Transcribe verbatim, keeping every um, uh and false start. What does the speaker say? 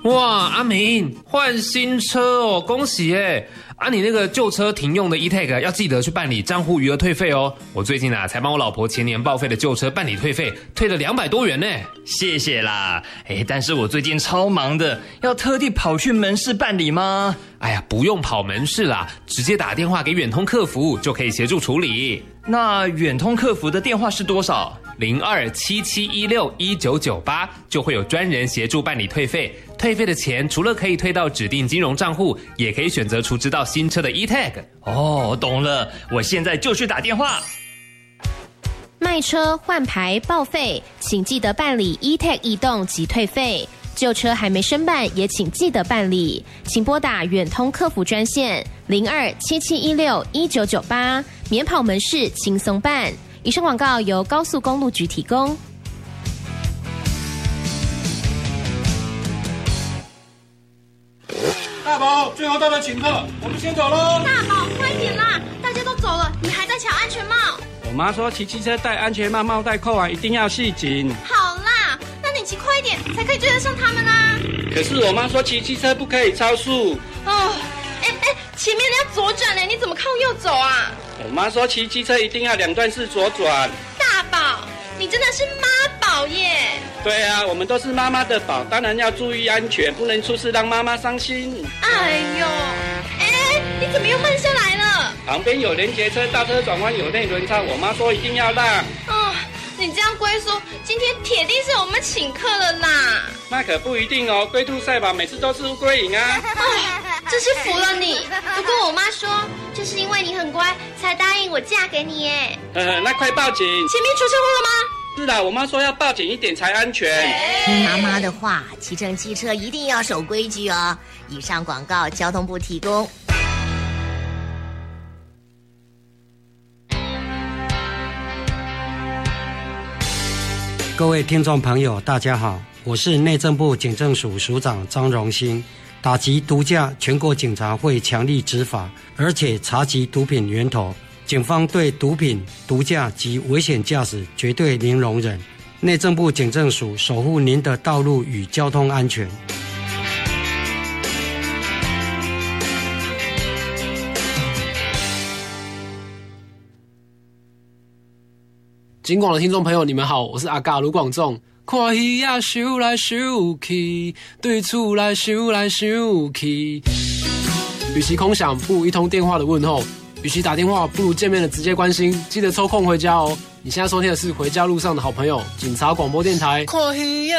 哇，阿明换新车哦，恭喜耶！啊，你那个旧车停用的 E-Tag 要记得去办理账户余额退费哦。我最近啊才帮我老婆前年报废的旧车办理退费，退了两百多元呢。 谢谢啦，哎，但是我最近超忙的，要特地跑去门市办理吗？ 哎呀，不用跑门市啦，直接打电话给远通客服就可以协助处理。 那远通客服的电话是多少？ 零二七七一六一九九八，就会有专人协助办理退费。退费的钱除了可以退到指定金融账户，也可以选择储值到新车的 E-Tag。 哦，懂了，我现在就去打电话。 卖车、换牌、报废，请记得办理 E-Tag 移动及退费。旧车还没申办，也请记得办理。请拨打远通客服专线零二七七一六一九九八，免跑门市，轻松办。以上广告由高速公路局提供。 大宝，最后到了请客，我们先走喽。 大宝，快点啦！大家都走了，你还在抢安全帽。 我妈说骑机车戴安全帽，帽带扣完一定要系紧。 好啦，那你骑快一点，才可以追得上他们啊。 可是我妈说骑机车不可以超速。 哦，哎哎，前面你要左转呢，你怎么靠右走啊？ 我妈说骑机车一定要两段式左转。 大宝，你真的是妈宝耶！ 对啊，我们都是妈妈的宝，当然要注意安全，不能出事让妈妈伤心。 哎呦，哎，你怎么又慢下来了？ 旁边有连结车，大车转弯有内轮差，我妈说一定要让。 哦，你这样龟叔，今天铁定是我们请客了啦。 那可不一定哦，龟兔赛跑每次都是乌龟赢啊。 哦，真是服了你。不过我妈说，就是因为你很乖，才答应我嫁给你耶。 呵呵，那快报警！ 前面出车祸了吗？ 是啦，我妈说要报警一点才安全。 听妈妈的话，骑乘机车一定要守规矩哦。以上广告交通部提供。 各位听众朋友，大家好，我是内政部警政署署长张荣兴。打击毒驾，全国警察会强力执法，而且查缉毒品源头。警方对毒品、毒驾及危险驾驶绝对零容忍。内政部警政署守护您的道路与交通安全。 警广的听众朋友，你们好，我是阿嘎卢广仲。看戏呀，想来想去，对厝来想来想去。与其空想，不如一通电话的问候；与其打电话，不如见面的直接关心。记得抽空回家哦。你现在收听的是《回家路上的好朋友》警察广播电台。看戏呀